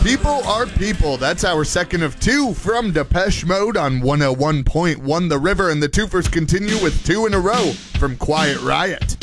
People are people. That's our second of two from Depeche Mode on 101.1 The River, and the twofers continue with two in a row from Quiet Riot.